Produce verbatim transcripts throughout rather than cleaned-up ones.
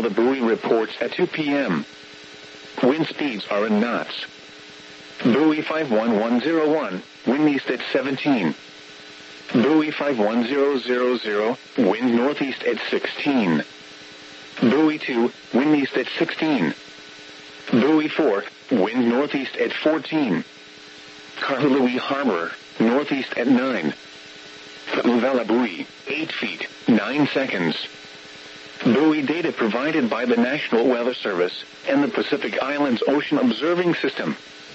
The buoy reports at two p m Wind speeds are in knots. Buoy five one one zero one, wind east at seventeen. Buoy five one zero zero zero, wind northeast at sixteen. Buoy two, wind east at sixteen. Buoy four, wind northeast at fourteen. Kahului Harbor, northeast at nine. Pa'uvela buoy, eight feet, nine seconds. Buoy data provided by the National Weather Service and the Pacific Islands Ocean Observing System.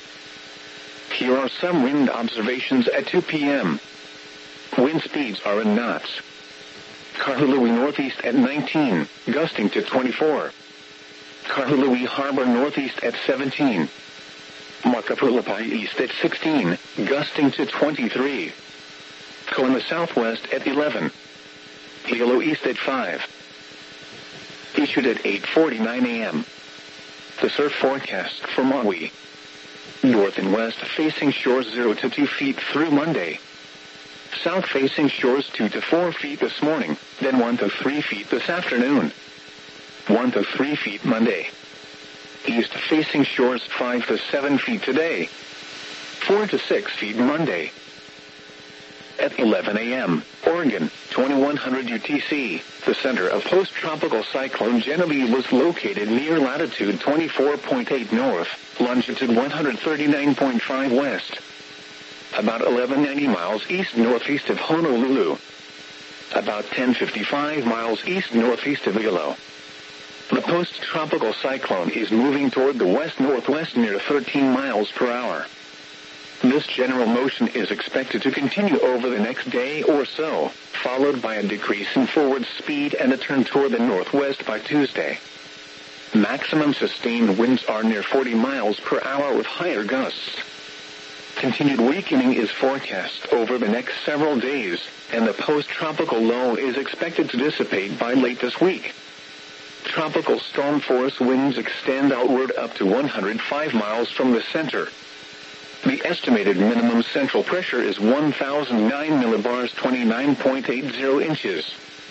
Here are some wind observations at two p m Wind speeds are in knots. Kahului northeast at nineteen, gusting to twenty-four. Kahului Harbor northeast at seventeen. Makapulapai east at sixteen, gusting to twenty-three. Kona southwest at eleven. Hilo east at five. Issued at eight forty-nine a m The surf forecast for Maui. North and west facing shores zero to two feet through Monday. South facing shores two to four feet this morning, then one to three feet this afternoon. one to three feet Monday. East facing shores five to seven feet today. four to six feet Monday. At eleven a m, Oregon, twenty-one hundred U T C, the center of post-tropical cyclone Genevieve was located near latitude twenty-four point eight north, longitude one hundred thirty-nine point five west. About eleven ninety miles east-northeast of Honolulu. About ten fifty-five miles east-northeast of Hilo. The post-tropical cyclone is moving toward the west-northwest near thirteen miles per hour. This general motion is expected to continue over the next day or so, followed by a decrease in forward speed and a turn toward the northwest by Tuesday. Maximum sustained winds are near forty miles per hour with higher gusts. Continued weakening is forecast over the next several days, and the post-tropical low is expected to dissipate by late this week. Tropical storm force winds extend outward up to one hundred five miles from the center. The estimated minimum central pressure is one thousand nine millibars, twenty-nine point eight zero inches.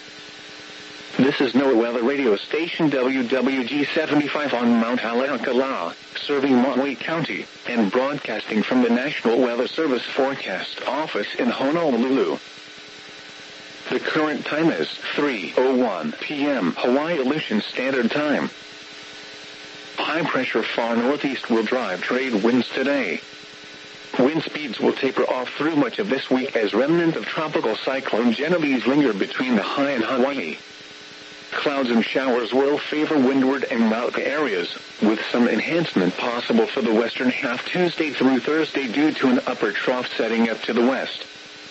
This is NOAA Weather Radio Station W W G seventy-five on Mount Haleakala, serving Maui County, and broadcasting from the National Weather Service Forecast Office in Honolulu. The current time is three oh one p m Hawaii Aleutian Standard Time. High pressure far northeast will drive trade winds today. Wind speeds will taper off through much of this week as remnant of tropical cyclone Genevieve linger between the high and Hawaii. Clouds and showers will favor windward and mountain areas, with some enhancement possible for the western half Tuesday through Thursday due to an upper trough setting up to the west.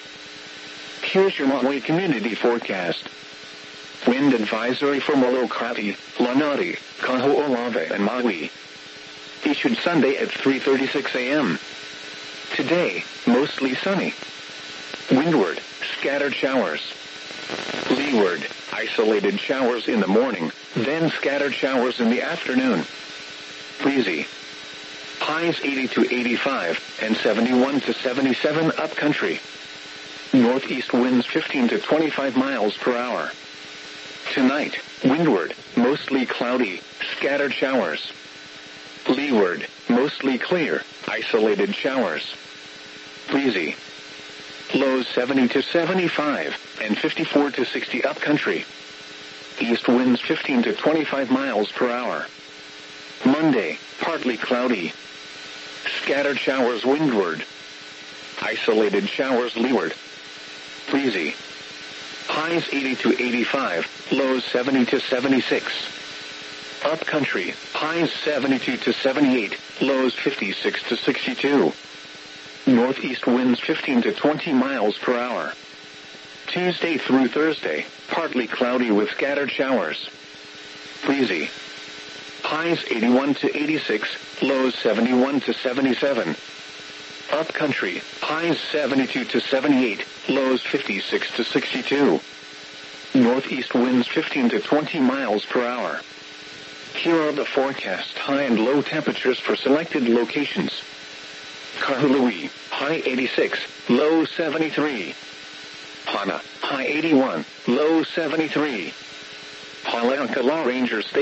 Here's your Maui community forecast. Wind advisory for Molokai, Lanai, Kaho'olawe, and Maui. Issued Sunday at three thirty-six a m Today, mostly sunny. Windward, scattered showers. Leeward, isolated showers in the morning, then scattered showers in the afternoon. Breezy. Highs eighty to eighty-five, and seventy-one to seventy-seven upcountry. Northeast winds fifteen to twenty-five miles per hour. Tonight, windward, mostly cloudy, scattered showers. Leeward, mostly clear, isolated showers. Breezy. Lows seventy to seventy-five, and fifty-four to sixty upcountry. East winds fifteen to twenty-five miles per hour. Monday, partly cloudy. Scattered showers windward. Isolated showers leeward. Breezy. Highs eighty to eighty-five, lows seventy to seventy-six. Upcountry, highs seventy-two to seventy-eight, lows fifty-six to sixty-two. Northeast winds fifteen to twenty miles per hour. Tuesday through Thursday, partly cloudy with scattered showers. Breezy. Highs eighty-one to eighty-six, lows seventy-one to seventy-seven. Upcountry, highs seventy-two to seventy-eight, lows fifty-six to sixty-two. Northeast winds fifteen to twenty miles per hour. Here are the forecast high and low temperatures for selected locations. Kahului, high eighty-six, low seventy-three. Hana, high eighty-one, low seventy-three. Haleakala Ranger Station.